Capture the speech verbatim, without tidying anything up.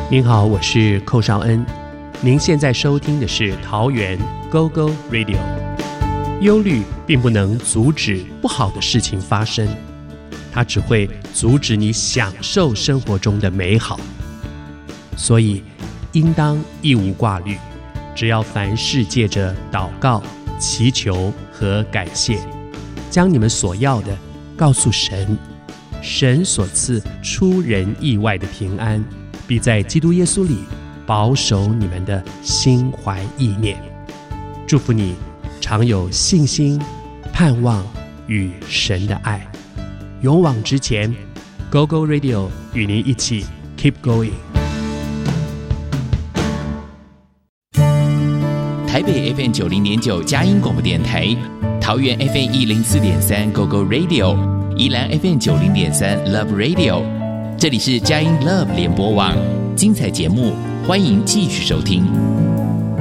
您好，我是寇绍恩。您现在收听的是桃园 Go Go Radio。 忧虑并不能阻止不好的事情发生，它只会阻止你享受生活中的美好。所以应当一无挂虑，只要凡事借着祷告、祈求和感谢，将你们所要的告诉神，神所赐出人意外的平安，必在基督耶稣里保守你们的心怀意念。祝福你常有信心、盼望与神的爱，勇往直前。 Go Go Radio 与您一起 Keep Going。 台北 F M 九零点九佳音广播电台，桃园 F M 一零四点三 Go Go Radio， 宜兰 F M 九零点三 Love Radio。 这里是佳音 Love 联播网，精彩节目欢迎继续收听。